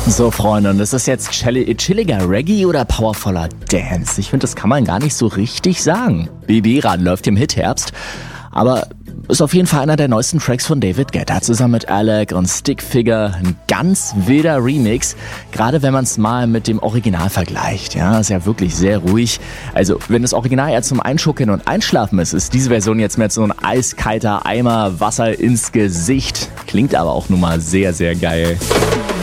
So, Freunde, und ist das jetzt chilliger Reggae oder powervoller Dance? Ich finde, das kann man gar nicht so richtig sagen. Bibiran läuft im Hit-Herbst, aber ist auf jeden Fall einer der neuesten Tracks von David Guetta zusammen mit Alec und Stickfigure. Ein ganz wilder Remix, gerade wenn man es mal mit dem Original vergleicht. Ja, ist ja wirklich sehr ruhig. Also, wenn das Original eher zum Einschuckeln und Einschlafen ist diese Version jetzt mit so ein eiskalter Eimer Wasser ins Gesicht. Klingt aber auch nun mal sehr, sehr geil.